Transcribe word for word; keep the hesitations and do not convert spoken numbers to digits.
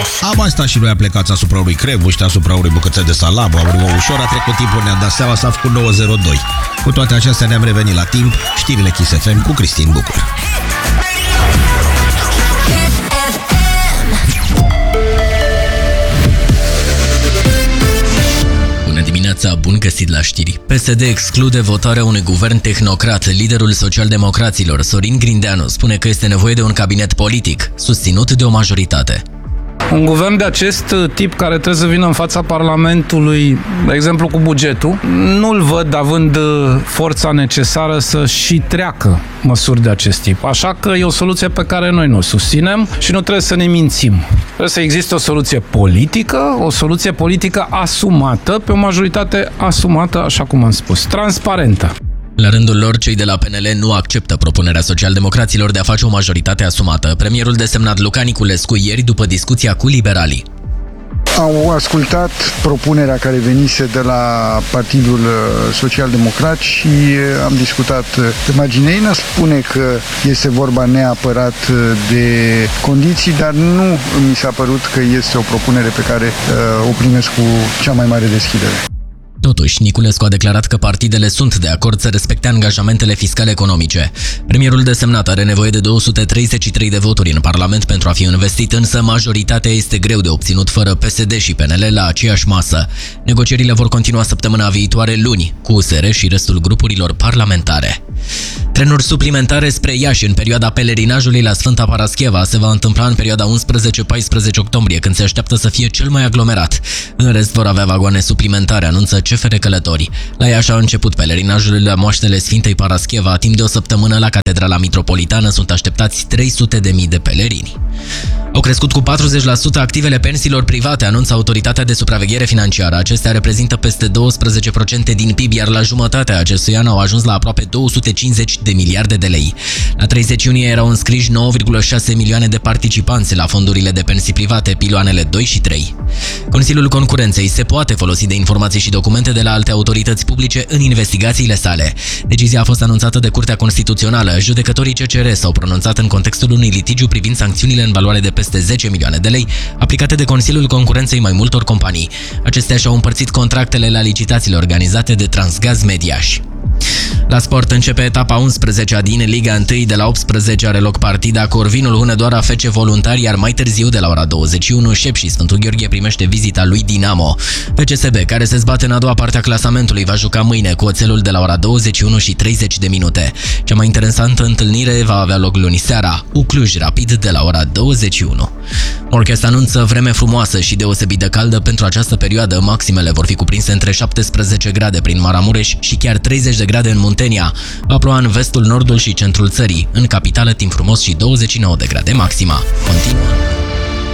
Am mai stat și noi plecați asupra unui crevuște, asupra unui bucățel de salamă, a unui ușor, a trecut timpul, ne-am dat seama, s-a făcut nouă zero doi. Cu toate acestea ne-am revenit la timp, știrile Kiss F M cu Cristin Bucur. Dimineața, bun găsit la știri. P S D exclude votarea unui guvern tehnocrat. Liderul socialdemocraților, Sorin Grindeanu, spune că este nevoie de un cabinet politic, susținut de o majoritate. Un guvern de acest tip care trebuie să vină în fața Parlamentului, de exemplu cu bugetul, nu-l văd având forța necesară să și treacă măsuri de acest tip. Așa că e o soluție pe care noi nu o susținem și nu trebuie să ne mințim. Trebuie să existe o soluție politică, o soluție politică asumată, pe o majoritate asumată, așa cum am spus, transparentă. La rândul lor, cei de la P N L nu acceptă propunerea socialdemocraților de a face o majoritate asumată. Premierul desemnat Luca Niculescu ieri după discuția cu liberalii. Au ascultat propunerea care venise de la Partidul Social-Democrat și am discutat pe marginea ei. Nu spune că este vorba neapărat de condiții, dar nu mi s-a părut că este o propunere pe care o primesc cu cea mai mare deschidere. Totuși, Niculescu a declarat că partidele sunt de acord să respecte angajamentele fiscale economice. Premierul desemnat are nevoie de două sute treizeci și trei de voturi în Parlament pentru a fi investit, însă majoritatea este greu de obținut fără P S D și P N L la aceeași masă. Negocierile vor continua săptămâna viitoare luni, cu U S R și restul grupurilor parlamentare. Trenuri suplimentare spre Iași în perioada pelerinajului la Sfânta Parascheva se va întâmpla în perioada unsprezece paisprezece octombrie, când se așteaptă să fie cel mai aglomerat. În rest vor avea vagoane suplimentare, anunță C F R Călători. La Iași a început pelerinajul la moaștele Sfintei Parascheva. Timp de o săptămână la Catedrala Mitropolitană sunt așteptați trei sute de mii de pelerini. Au crescut cu patruzeci la sută activele pensiilor private, anunță Autoritatea de Supraveghere Financiară. Acestea reprezintă peste douăsprezece la sută din P I B, iar la jumătatea acestui an au ajuns la aproape două sute cincizeci de miliarde de lei. La treizeci iunie erau înscriși nouă virgulă șase milioane de participanți la fondurile de pensii private, piloanele doi și trei. Consiliul Concurenței se poate folosi de informații și documente de la alte autorități publice în investigațiile sale. Decizia a fost anunțată de Curtea Constituțională. Judecătorii C C R s-au pronunțat în contextul unui litigiu privind sancțiunile în valoare de peste zece milioane de lei aplicate de Consiliul Concurenței mai multor companii. Acestea și-au împărțit contractele la licitațiile organizate de Transgaz Mediaș. La sport începe etapa a unsprezecea din Liga unu. De la optsprezece are loc partida Corvinul Hunedoara F C Voluntari, iar mai târziu de la ora douăzeci și unu Șep și Sfântul Gheorghe primește vizita lui Dinamo. P C S B, care se zbate în a doua parte a clasamentului, va juca mâine cu Oțelul de la ora douăzeci și unu și treizeci de minute. Cea mai interesantă întâlnire va avea loc luni seara, U Cluj Rapid de la ora douăzeci și unu. Orchestra anunță vreme frumoasă și deosebit de caldă pentru această perioadă. Maximele vor fi cuprinse între șaptesprezece grade prin Maramureș și chiar treizeci de grade în Muntenia. Va ploua în vestul, nordul și centrul țării. În capitală timp frumos și douăzeci și nouă de grade maxima. Continuă.